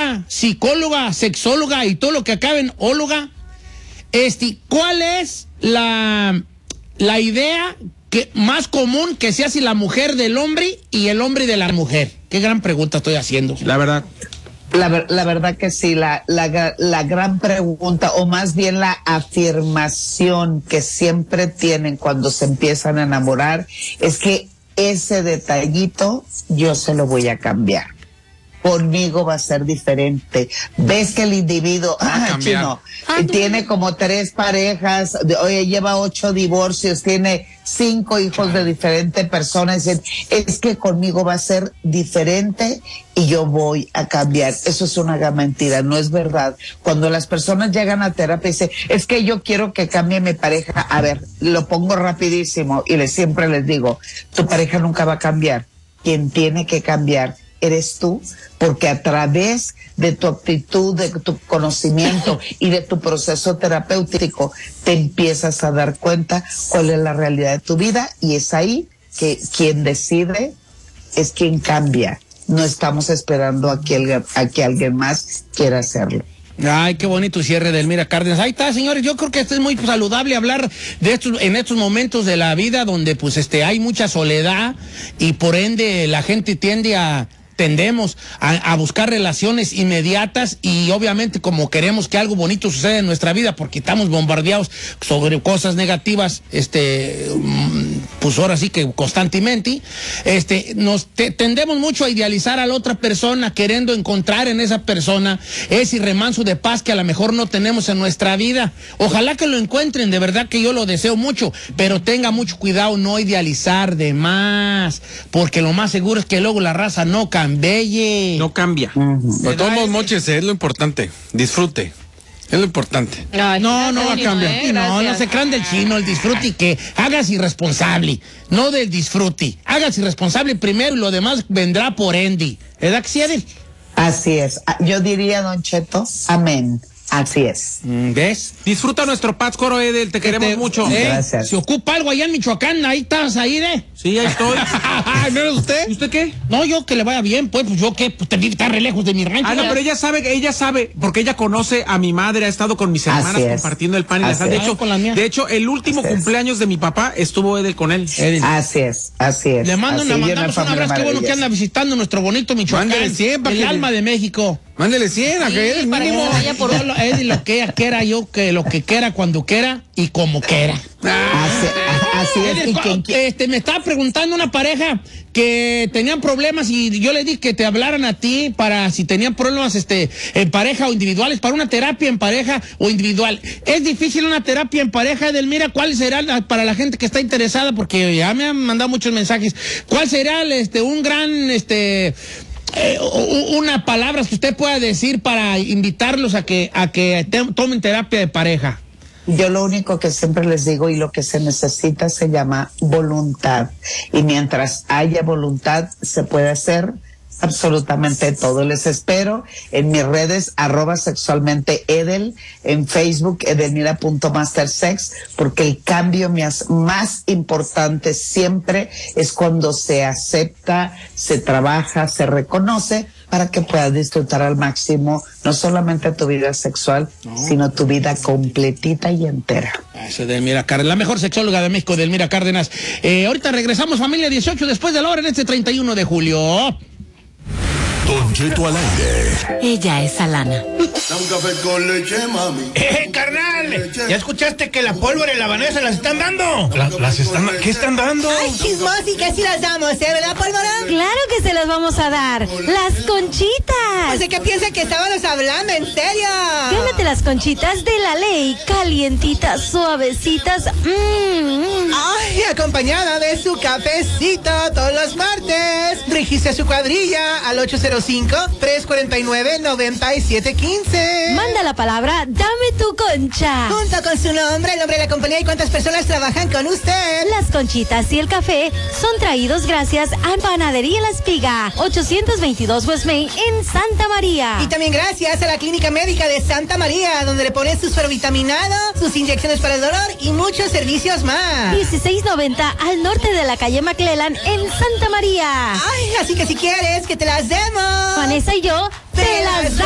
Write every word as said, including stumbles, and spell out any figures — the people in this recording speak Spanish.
psicóloga, psicóloga, sexóloga y todo lo que acabe en óloga, este, ¿cuál es la, la idea que, más común que se hace la mujer del hombre y el hombre de la mujer? Qué gran pregunta estoy haciendo. La verdad. La, la verdad que sí, la, la, la gran pregunta, o más bien la afirmación que siempre tienen cuando se empiezan a enamorar, es que ese detallito yo se lo voy a cambiar. Conmigo va a ser diferente. Ves que el individuo, ah, chino, ah, tiene como tres parejas, oye, lleva ocho divorcios, tiene cinco hijos de diferentes personas. Dicen, es que conmigo va a ser diferente y yo voy a cambiar. Eso es una gran mentira, no es verdad. Cuando las personas llegan a terapia y dicen, es que yo quiero que cambie mi pareja. A ver, lo pongo rapidísimo y les, siempre les digo, tu pareja nunca va a cambiar. Quien tiene que cambiar eres tú, porque a través de tu actitud, de tu conocimiento y de tu proceso terapéutico te empiezas a dar cuenta cuál es la realidad de tu vida, y es ahí que quien decide es quien cambia. No estamos esperando a que, el, a que alguien más quiera hacerlo. Ay, qué bonito cierre de Elmira Cárdenas. Ahí está, señores. Yo creo que esto es muy saludable hablar de estos, en estos momentos de la vida donde pues este hay mucha soledad y por ende la gente tiende a tendemos a, a buscar relaciones inmediatas, y obviamente como queremos que algo bonito suceda en nuestra vida porque estamos bombardeados sobre cosas negativas, este, pues ahora sí que constantemente, este, nos te, tendemos mucho a idealizar a la otra persona, queriendo encontrar en esa persona ese remanso de paz que a lo mejor no tenemos en nuestra vida. Ojalá que lo encuentren, de verdad que yo lo deseo mucho, pero tenga mucho cuidado no idealizar de más, porque lo más seguro es que luego la raza no cambia. Belle. No cambia. Uh-huh. Pero todos moches, es lo importante. Disfrute. Es lo importante. Ay, no, no va a cambiar. Eh, no, no se crean del chino, el disfrute, que hagas irresponsable, no del disfrute. Hagas irresponsable primero y lo demás vendrá por ende. ¿Verdad que sí, Edel? Así es. Yo diría, Don Cheto, amén. Así es. ¿Ves? Disfruta nuestro Pátzcuaro, Edel, te queremos te, mucho. Eh, Gracias. Si ocupa algo allá en Michoacán, ahí estás, ahí, ¿eh? Sí, ahí estoy. ¿No eres usted? ¿Y usted qué? No, yo que le vaya bien, pues, pues yo qué, pues te está re lejos de mi rancho. Ah, no, pero ella sabe, ella sabe, porque ella conoce a mi madre, ha estado con mis hermanas compartiendo el pan y la sal. De hecho, con la mía. De hecho, el último así cumpleaños es. de mi papá estuvo Edel con él. Edel. Así es, así es. Le mando, así le mandamos un abrazo, qué bueno que anda visitando nuestro bonito Michoacán. Mándele cien, el que alma de México. Mándele cien, a que Edel mínimo. Por Edel, lo que ella quiera, yo que lo que quiera, cuando quiera y como quiera. Así, así es. Edel, y quien, este, me estaba preguntando una pareja que tenían problemas y yo le dije que te hablaran a ti para si tenían problemas este en pareja o individuales, para una terapia en pareja o individual. Es difícil una terapia en pareja, Edelmira. ¿Cuál será la, para la gente que está interesada? Porque ya me han mandado muchos mensajes. ¿Cuál será este un gran este Eh, una palabra que usted pueda decir para invitarlos a que a que te, tomen terapia de pareja? Yo lo único que siempre les digo, y lo que se necesita se llama voluntad, y mientras haya voluntad se puede hacer absolutamente todo. Les espero en mis redes, arroba sexualmente Edel, en Facebook, edelmira punto mastersex, porque el cambio más importante siempre es cuando se acepta, se trabaja, se reconoce, para que puedas disfrutar al máximo no solamente tu vida sexual, no, sino tu vida completita y entera. Eso, Edelmira Cárdenas, la mejor sexóloga de México, Edelmira Cárdenas. Eh, ahorita regresamos, familia, dieciocho después de la hora en este treinta y uno de julio. Don Cheto al aire. Ella es Alana. Un café con leche, mami. ¡Eh, carnal! ¿Ya escuchaste que la pólvora y la habanesa las están dando? La, las están, ¿Qué están dando? ¡Ay, chismosi, que sí las damos, eh, verdad, pólvora? ¡Claro que se las vamos a dar! ¡Las conchitas! O sea, que piensa que estábamos hablando, en serio. Gánate las conchitas de la ley, calientitas, suavecitas. Mmm. ¡Ay, acompañada de su cafecito todos los martes! Registra su cuadrilla al ocho cero cinco, tres cuatro nueve, nueve siete uno cinco. Manda la palabra, dame tu concha. Junto con su nombre, el nombre de la compañía y cuántas personas trabajan con usted. Las conchitas y el café son traídos gracias a Panadería La Espiga, ochocientos veintidós West Main en Santa María. Y también gracias a la Clínica Médica de Santa María, donde le ponen sus fervitaminados, sus inyecciones para el dolor y muchos servicios más. dieciséis noventa al norte de la calle McClellan en Santa María. Ay, así que si quieres que te las demos, Vanessa y yo te las damos.